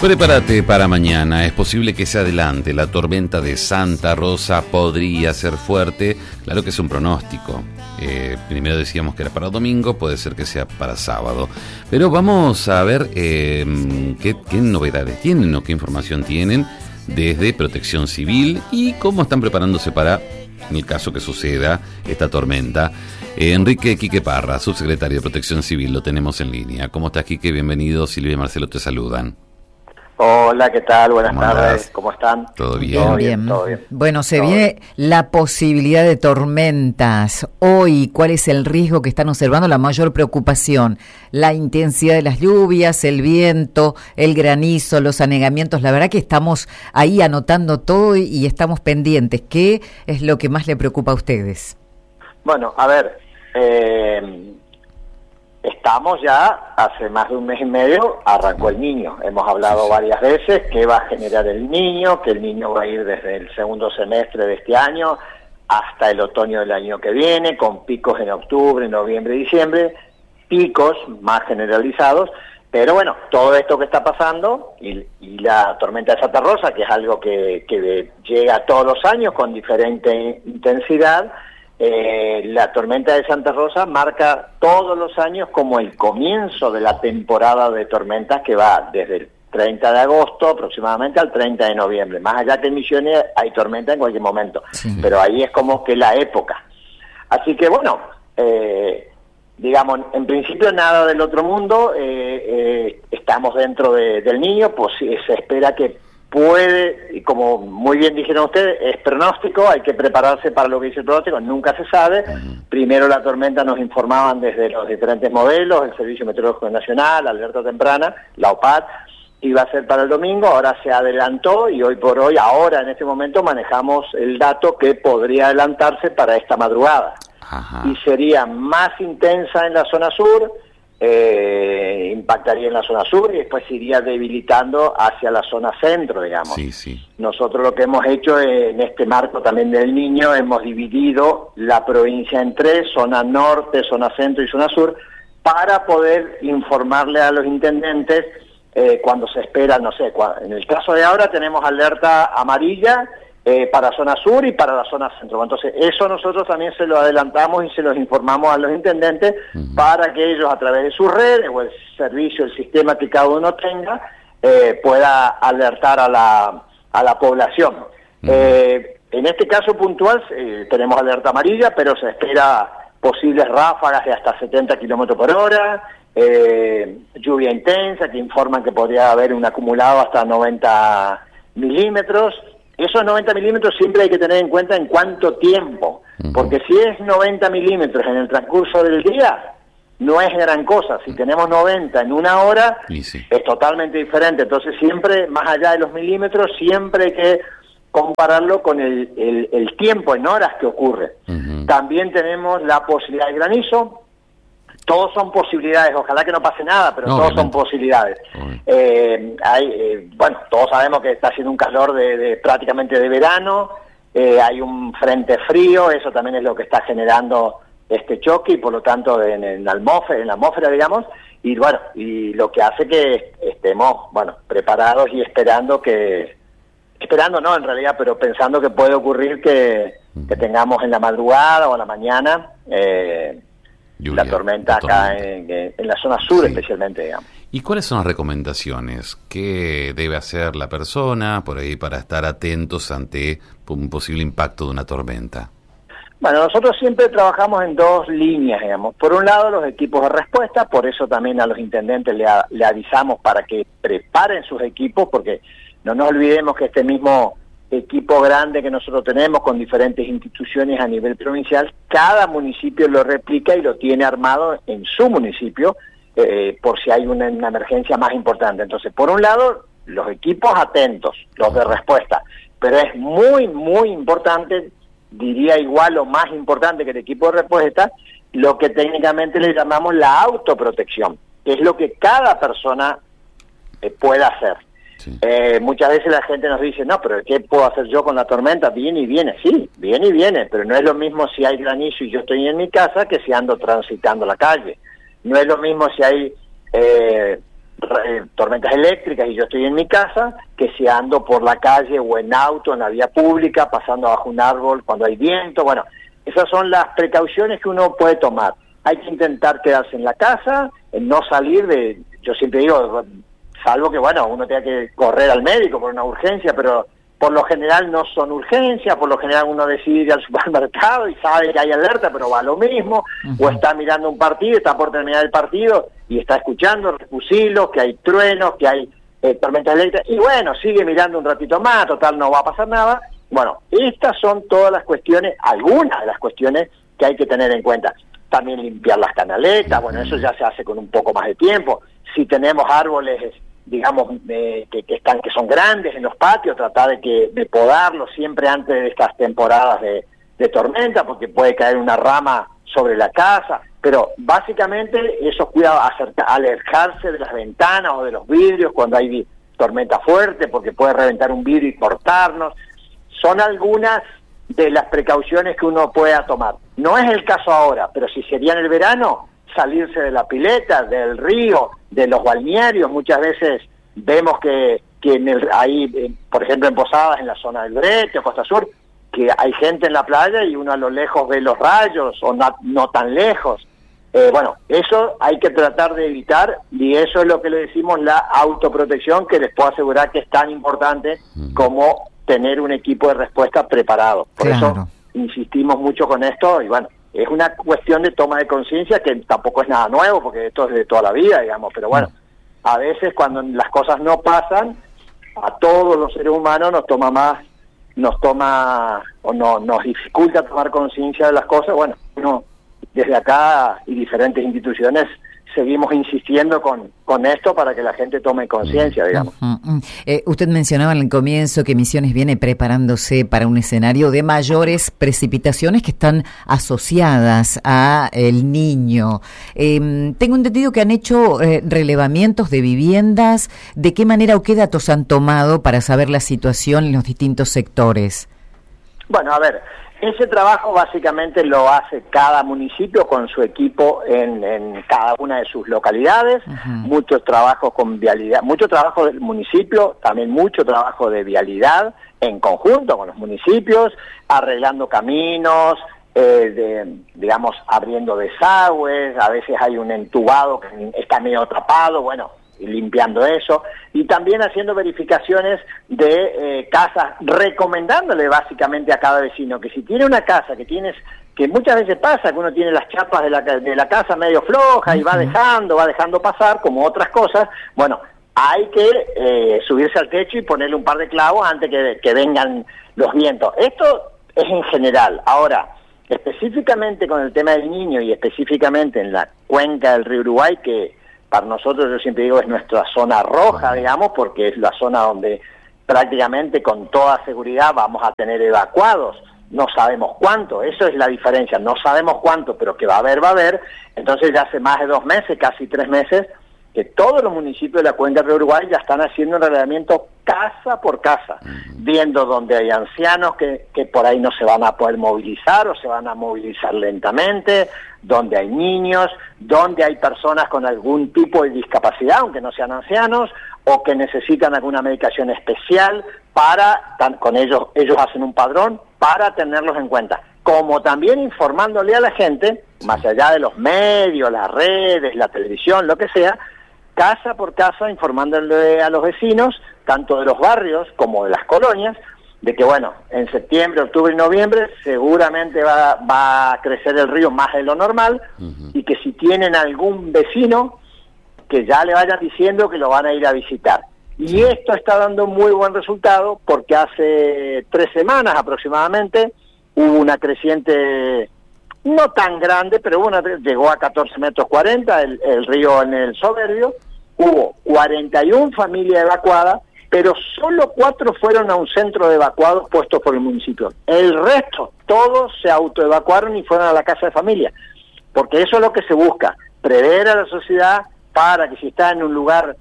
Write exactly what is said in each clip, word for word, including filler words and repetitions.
Prepárate para mañana, es posible que se adelante. La tormenta de Santa Rosa podría ser fuerte, claro que es un pronóstico. Eh, primero decíamos que era para domingo, puede ser que sea para sábado. Pero vamos a ver eh, qué, qué novedades tienen o qué información tienen desde Protección Civil y cómo están preparándose para, en el caso que suceda esta tormenta. Eh, Enrique Quique Parra, subsecretario de Protección Civil, lo tenemos en línea. ¿Cómo estás, Quique? Bienvenido. Silvia y Marcelo te saludan. Hola, ¿qué tal? Buenas ¿Cómo tardes, andás? ¿cómo están? ¿Todo bien? Todo bien. Todo bien. Bueno, se Todo viene bien. la posibilidad de tormentas. Hoy, ¿cuál es el riesgo que están observando? La mayor preocupación, la intensidad de las lluvias, el viento, el granizo, los anegamientos. La verdad que estamos ahí anotando todo y, y estamos pendientes. ¿Qué es lo que más le preocupa a ustedes? Bueno, a ver, eh, estamos ya, hace más de un mes y medio, arrancó el Niño. Hemos hablado Sí, sí. varias veces qué va a generar el Niño, que el Niño va a ir desde el segundo semestre de este año hasta el otoño del año que viene, con picos en octubre, noviembre y diciembre, picos más generalizados. Pero bueno, todo esto que está pasando y, y la tormenta de Santa Rosa, que es algo que, que llega todos los años con diferente intensidad, eh, la tormenta de Santa Rosa marca todos los años como el comienzo de la temporada de tormentas que va desde el treinta de agosto aproximadamente al treinta de noviembre. Más allá que en Misiones hay tormenta en cualquier momento, Sí. pero ahí es como que la época. Así que bueno, eh, digamos, en principio nada del otro mundo, eh, eh, estamos dentro de, del Niño, pues se espera que puede, y como muy bien dijeron ustedes, es pronóstico, hay que prepararse para lo que dice el pronóstico, nunca se sabe. Uh-huh. Primero la tormenta nos informaban desde los diferentes modelos, el Servicio Meteorológico Nacional, alerta temprana, la O P A D, iba a ser para el domingo, ahora se adelantó y hoy por hoy, ahora en este momento manejamos el dato que podría adelantarse para esta madrugada. Ajá. Y sería más intensa en la zona sur, eh, impactaría en la zona sur y después se iría debilitando hacia la zona centro, digamos. Sí, sí. Nosotros lo que hemos hecho en este marco también del Niño, hemos dividido la provincia en tres, zona norte, zona centro y zona sur, para poder informarle a los intendentes eh, cuando se espera, no sé, cuando, en el caso de ahora tenemos alerta amarilla, Eh, para zona sur y para la zona centro. Entonces, eso nosotros también se lo adelantamos y se los informamos a los intendentes uh-huh. para que ellos, a través de sus redes o el servicio, el sistema que cada uno tenga, eh, pueda alertar a la, a la población. Uh-huh. Eh, en este caso puntual eh, tenemos alerta amarilla, pero se espera posibles ráfagas de hasta setenta kilómetros por hora, eh, lluvia intensa, que informan que podría haber un acumulado hasta noventa milímetros. Esos noventa milímetros siempre hay que tener en cuenta en cuánto tiempo, uh-huh. porque si es noventa milímetros en el transcurso del día, no es gran cosa. Si tenemos noventa en una hora, sí. es totalmente diferente. Entonces siempre, más allá de los milímetros, siempre hay que compararlo con el, el, el tiempo en horas que ocurre. Uh-huh. También tenemos la posibilidad de granizo. Todos son posibilidades, ojalá que no pase nada, pero no, todos obviamente. Son posibilidades. Eh, hay, eh, bueno, todos sabemos que está haciendo un calor de, de prácticamente de verano, eh, hay un frente frío, eso también es lo que está generando este choque y por lo tanto en, en la atmósfera, en la atmósfera, digamos, y bueno, y lo que hace que estemos, bueno, preparados y esperando que, esperando no en realidad, pero pensando que puede ocurrir que, que tengamos en la madrugada o en la mañana, eh, Lluvia, la tormenta la acá tormenta. En, en la zona sur, sí. especialmente, digamos. ¿Y cuáles son las recomendaciones? ¿Qué debe hacer la persona por ahí para estar atentos ante un posible impacto de una tormenta? Bueno, nosotros siempre trabajamos en dos líneas, digamos. Por un lado, los equipos de respuesta, por eso también a los intendentes le, a, le avisamos para que preparen sus equipos, porque no nos olvidemos que este mismo equipo grande que nosotros tenemos con diferentes instituciones a nivel provincial, cada municipio lo replica y lo tiene armado en su municipio eh, por si hay una, una emergencia más importante. Entonces, por un lado, los equipos atentos, los de respuesta, pero es muy, muy importante, diría igual o más importante que el equipo de respuesta, lo que técnicamente le llamamos la autoprotección, que es lo que cada persona eh, pueda hacer. Sí. Eh, muchas veces la gente nos dice, no, pero ¿qué puedo hacer yo con la tormenta? Viene y viene, sí, viene y viene, pero no es lo mismo si hay granizo y yo estoy en mi casa que si ando transitando la calle. No es lo mismo si hay eh, eh, tormentas eléctricas y yo estoy en mi casa, que si ando por la calle o en auto, en la vía pública, pasando bajo un árbol cuando hay viento. Bueno, esas son las precauciones que uno puede tomar. Hay que intentar quedarse en la casa, no salir de, yo siempre digo, salvo que, bueno, uno tenga que correr al médico por una urgencia, pero por lo general no son urgencias, por lo general uno decide ir al supermercado y sabe que hay alerta, pero va a lo mismo, uh-huh. o está mirando un partido, está por terminar el partido y está escuchando fusilos, que hay truenos, que hay eh, tormentas eléctricas, y bueno, sigue mirando un ratito más, total no va a pasar nada. Bueno, estas son todas las cuestiones, algunas de las cuestiones que hay que tener en cuenta. También limpiar las canaletas, bueno, eso ya se hace con un poco más de tiempo. Si tenemos árboles, digamos, eh, que, que están que son grandes en los patios, tratar de que de podarlos siempre antes de estas temporadas de, de tormenta, porque puede caer una rama sobre la casa, pero básicamente eso cuida acerca, alejarse de las ventanas o de los vidrios cuando hay tormenta fuerte, porque puede reventar un vidrio y cortarnos. Son algunas de las precauciones que uno pueda tomar. No es el caso ahora, pero si sería en el verano, salirse de la pileta, del río, de los balnearios. Muchas veces vemos que, que en el, ahí, por ejemplo, en Posadas, en la zona del Brete o Costa Sur, que hay gente en la playa y uno a lo lejos ve los rayos, o no, no tan lejos. Eh, bueno, eso hay que tratar de evitar, y eso es lo que le decimos la autoprotección, que les puedo asegurar que es tan importante como tener un equipo de respuesta preparado. Por claro. eso insistimos mucho con esto, y bueno, es una cuestión de toma de conciencia que tampoco es nada nuevo, porque esto es de toda la vida, digamos, pero bueno, a veces cuando las cosas no pasan, a todos los seres humanos nos toma más, nos toma, o no, nos dificulta tomar conciencia de las cosas. Bueno, uno desde acá y diferentes instituciones seguimos insistiendo con, con esto para que la gente tome conciencia, digamos. Uh-huh. Uh-huh. Eh, usted mencionaba en el comienzo que Misiones viene preparándose para un escenario de mayores precipitaciones que están asociadas a el Niño. Eh, tengo entendido que han hecho eh, relevamientos de viviendas. ¿De qué manera o qué datos han tomado para saber la situación en los distintos sectores? Bueno, a ver, ese trabajo básicamente lo hace cada municipio con su equipo en, en cada una de sus localidades. Uh-huh. Muchos trabajos con vialidad, mucho trabajo del municipio, también mucho trabajo de vialidad en conjunto con los municipios, arreglando caminos, eh, de, digamos, abriendo desagües. A veces hay un entubado que está medio atrapado, bueno, y limpiando eso, y también haciendo verificaciones de eh, casas, recomendándole básicamente a cada vecino que si tiene una casa que tienes, que muchas veces pasa que uno tiene las chapas de la, de la casa medio floja y va dejando, va dejando pasar, como otras cosas, bueno, hay que eh, subirse al techo y ponerle un par de clavos antes que, que vengan los vientos. Esto es en general. Ahora, específicamente con el tema del Niño y específicamente en la cuenca del río Uruguay, que para nosotros, yo siempre digo, es nuestra zona roja, digamos, porque es la zona donde prácticamente con toda seguridad vamos a tener evacuados. No sabemos cuánto, eso es la diferencia, no sabemos cuánto, pero que va a haber, va a haber. Entonces ya hace más de dos meses, casi tres meses, que todos los municipios de la cuenca del río Uruguay ya están haciendo un relevamiento casa por casa, viendo dónde hay ancianos que, que por ahí no se van a poder movilizar o se van a movilizar lentamente, donde hay niños, donde hay personas con algún tipo de discapacidad, aunque no sean ancianos, o que necesitan alguna medicación especial para, tan, con ellos, ellos hacen un padrón para tenerlos en cuenta. Como también informándole a la gente, más allá de los medios, las redes, la televisión, lo que sea, casa por casa, informándole a los vecinos, tanto de los barrios como de las colonias, de que, bueno, en septiembre, octubre y noviembre seguramente va, va a crecer el río más de lo normal, uh-huh. y que si tienen algún vecino, que ya le vayan diciendo que lo van a ir a visitar. Y esto está dando muy buen resultado, porque hace tres semanas aproximadamente hubo una creciente, no tan grande, pero una, llegó a catorce metros cuarenta el, el río en el Soberbio. Hubo cuarenta y una familias evacuadas, pero solo cuatro fueron a un centro de evacuados puestos por el municipio. El resto, todos se autoevacuaron y fueron a la casa de familia, porque eso es lo que se busca, prever a la sociedad para que si está en un lugar,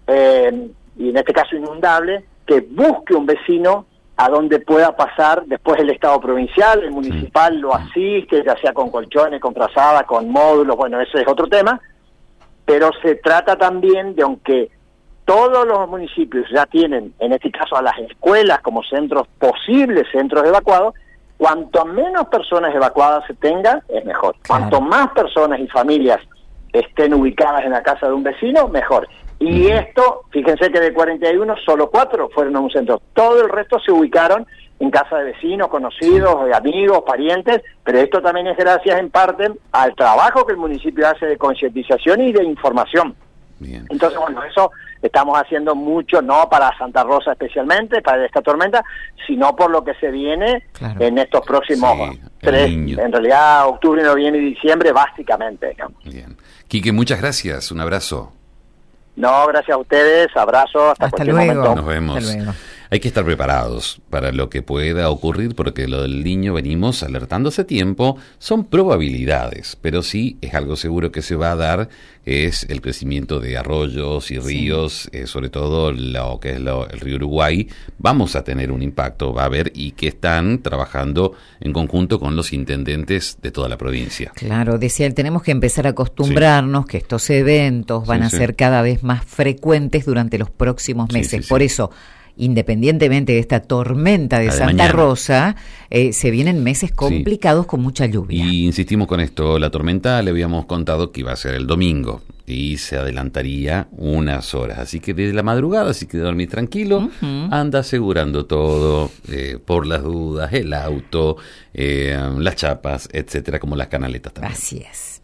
eh, y en este caso inundable, que busque un vecino a donde pueda pasar. Después el Estado provincial, el municipal lo asiste, ya sea con colchones, con frazada, con módulos, bueno, ese es otro tema, pero se trata también de, aunque todos los municipios ya tienen, en este caso a las escuelas como centros, posibles centros evacuados, cuanto menos personas evacuadas se tengan, es mejor. Claro. Cuanto más personas y familias estén ubicadas en la casa de un vecino, mejor. Y esto, fíjense que de cuarenta y uno, solo cuatro fueron a un centro. Todo el resto se ubicaron en casa de vecinos, conocidos, amigos, parientes, pero esto también es gracias en parte al trabajo que el municipio hace de concientización y de información. Bien. Entonces, bueno, eso estamos haciendo mucho, no para Santa Rosa especialmente, para esta tormenta, sino por lo que se viene claro. en estos próximos sí, tres, en realidad octubre, noviembre y diciembre, básicamente. Digamos. Bien. Quique, muchas gracias, un abrazo. No, gracias a ustedes, abrazo, hasta, hasta luego. Momento. Nos vemos. Hasta luego. Hay que estar preparados para lo que pueda ocurrir, porque lo del Niño venimos alertando hace tiempo, son probabilidades, pero sí es algo seguro que se va a dar, es el crecimiento de arroyos y ríos, sí. eh, sobre todo lo que es lo, el río Uruguay. Vamos a tener un impacto, va a haber, y que están trabajando en conjunto con los intendentes de toda la provincia. Claro, decía él, tenemos que empezar a acostumbrarnos sí. que estos eventos van sí, a ser sí. cada vez más frecuentes durante los próximos meses, sí, sí, por sí. eso independientemente de esta tormenta de, de Santa mañana. Rosa, eh, se vienen meses complicados sí. con mucha lluvia. Y insistimos con esto, la tormenta le habíamos contado que iba a ser el domingo y se adelantaría unas horas, así que desde la madrugada, si quiere dormir tranquilo, uh-huh. anda asegurando todo, eh, por las dudas, el auto, eh, las chapas, etcétera, como las canaletas también. Así es.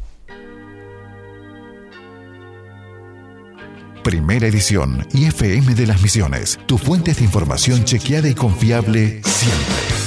Primera edición I F M de las Misiones, tu fuente de información chequeada y confiable siempre.